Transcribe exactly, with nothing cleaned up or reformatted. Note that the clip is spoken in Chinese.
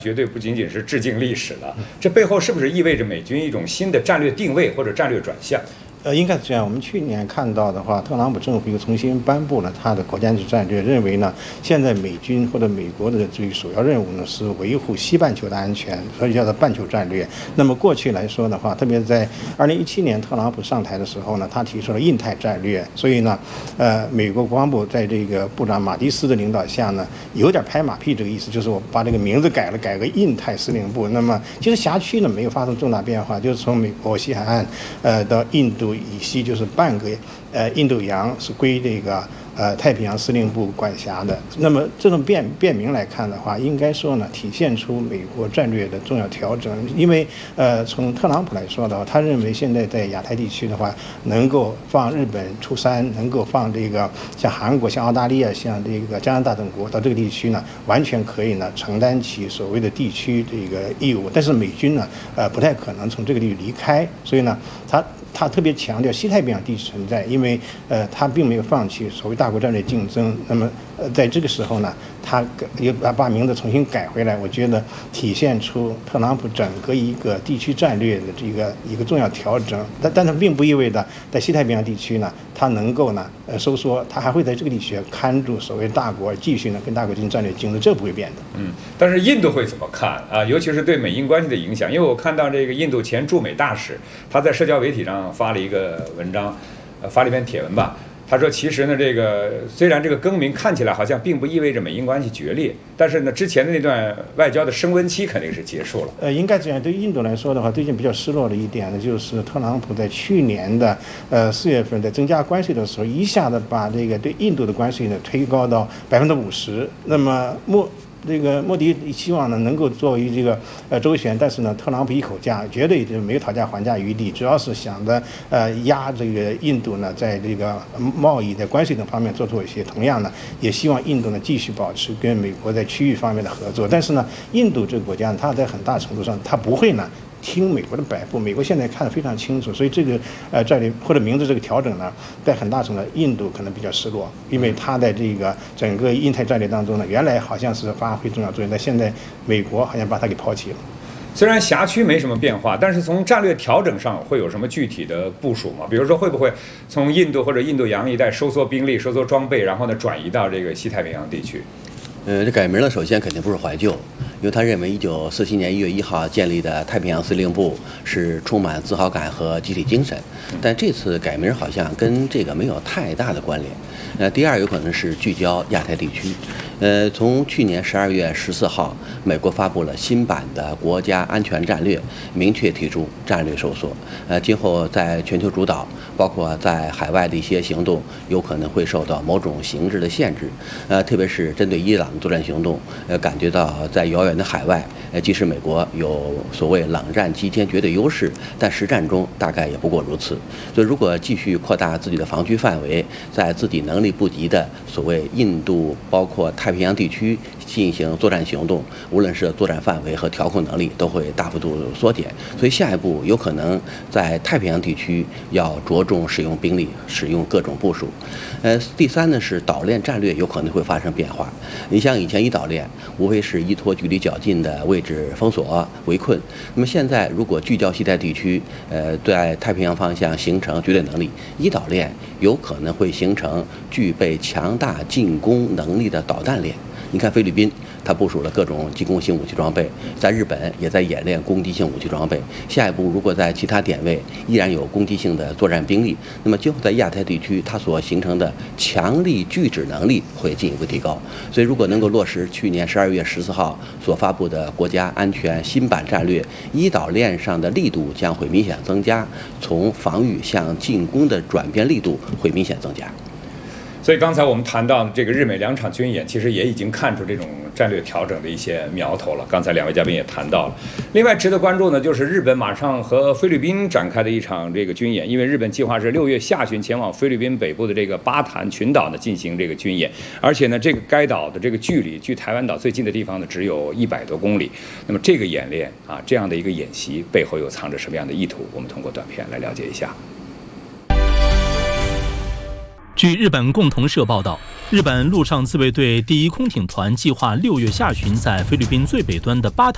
绝对不仅仅是致敬历史了，这背后是不是意味着美军一种新的战略定位或者战略转向？ 呃，应该是这样。我们去年看到的话，特朗普政府又重新颁布了他的国家安全战略，认为呢，现在美军或者美国的这个首要任务呢是维护西半球的安全，所以叫做半球战略。那么过去来说的话，特别在二零一七年特朗普上台的时候呢，他提出了印太战略，所以呢，呃，美国国防部在这个部长马蒂斯的领导下呢，有点拍马屁这个意思，就是我把这个名字改了，改个印太司令部。那么其实辖区呢没有发生重大变化，就是从美国西海岸，呃，到印度以西就是半个呃印度洋是归这个呃太平洋司令部管辖的。那么这种变变名来看的话，应该说呢体现出美国战略的重要调整。因为呃从特朗普来说的话，他认为现在在亚太地区的话，能够放日本出山，能够放这个像韩国、像澳大利亚、像这个加拿大等国到这个地区呢，完全可以呢承担起所谓的地区这个义务。但是美军呢呃不太可能从这个地区离开，所以呢他。他特别强调西太平洋地区存在，因为呃他并没有放弃所谓大国战略竞争。那么呃在这个时候呢，他又把把名字重新改回来，我觉得体现出特朗普整个一个地区战略的这个一个重要调整。但但是并不意味着在西太平洋地区呢，他能够呢呃收缩，他还会在这个地区看住所谓大国，继续呢跟大国进行战略竞争，这不会变的。 嗯，但是印度会怎么看啊？尤其是对美印关系的影响，因为我看到这个印度前驻美大使他在社交媒体上发了一个文章，呃，发了一篇帖文吧。他说，其实呢，这个虽然这个更名看起来好像并不意味着美英关系决裂，但是呢，之前的那段外交的升温期肯定是结束了。 呃，应该这样。对于印度来说的话，最近比较失落的一点呢，就是特朗普在去年的呃四月份在增加关税的时候，一下子把这个对印度的关税呢推高到百分之五十。那么莫。这个莫迪希望呢能够作为这个呃周旋，但是呢，特朗普一口价，绝对就没有讨价还价余地，主要是想着呃压这个印度呢，在这个贸易在关税等方面做出一些，同样呢，也希望印度呢继续保持跟美国在区域方面的合作。但是呢，印度这个国家呢，它在很大程度上，它不会呢。听美国的摆布，美国现在看得非常清楚，所以这个呃战略或者名字这个调整呢，在很大程度印度可能比较失落，因为它在这个整个印太战略当中呢，原来好像是发挥重要作用，但现在美国好像把它给抛弃了。 虽然辖区没什么变化，但是从战略调整上会有什么具体的部署吗？比如说会不会从印度或者印度洋一带收缩兵力、收缩装备，然后呢转移到这个西太平洋地区？ 呃，这改名呢，首先肯定不是怀旧，因为他认为一九四七年一月一号建立的太平洋司令部是充满自豪感和集体精神，但这次改名好像跟这个没有太大的关联。呃，第二有可能是聚焦亚太地区。呃，从去年十二月十四号，美国发布了新版的国家安全战略，明确提出战略收缩。呃，今后在全球主导，包括在海外的一些行动，有可能会受到某种形式的限制。呃，特别是针对伊朗的作战行动，呃，感觉到在遥远的海外，呃，即使美国有所谓冷战期间绝对优势，但实战中大概也不过如此。所以，如果继续扩大自己的防区范围，在自己能力不及的所谓印度，包括太平洋地区进行作战行动，无论是作战范围和调控能力都会大幅度缩减。所以下一步有可能在太平洋地区要着重使用兵力，使用各种部署。呃，第三呢是岛链战略有可能会发生变化。你像以前一岛链无非是依托距离较近的位置封锁围困，那么现在如果聚焦西太地区，呃，在太平洋方向形成绝对能力，一岛链有可能会形成具备强大进攻能力的导弹链。你看菲律宾，它部署了各种进攻性武器装备，在日本也在演练攻击性武器装备。下一步如果在其他点位依然有攻击性的作战兵力，那么今后在亚太地区它所形成的强力拒止能力会进一步提高。所以如果能够落实去年十二月十四号所发布的国家安全新版战略，一岛链上的力度将会明显增加，从防御向进攻的转变力度会明显增加。 所以刚才我们谈到这个日美两场军演，其实也已经看出这种战略调整的一些苗头了。刚才两位嘉宾也谈到了。另外值得关注呢，就是日本马上和菲律宾展开的一场这个军演，因为日本计划是六月下旬前往菲律宾北部的这个巴坦群岛呢进行这个军演，而且呢，这个该岛的这个距离距台湾岛最近的地方呢只有一百多公里。那么这个演练啊，这样的一个演习背后又藏着什么样的意图？我们通过短片来了解一下。 据日本共同社报道，日本陆上自卫队第一空挺团计划六月下旬在菲律宾最北端的巴坦